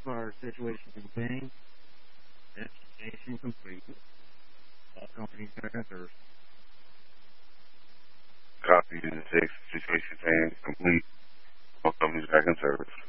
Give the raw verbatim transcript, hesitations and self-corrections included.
our situation contained. Investigation complete. All companies back on Thursday. Copy the six situation contained. Complete. All companies back in service.